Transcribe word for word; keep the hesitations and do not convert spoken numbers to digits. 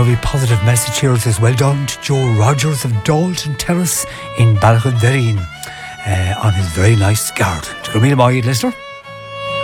very positive message here. It says, well done to Joe Rogers of Dalton Terrace in Ballyclonderreen uh, on his very nice garden. Go meet him, listener.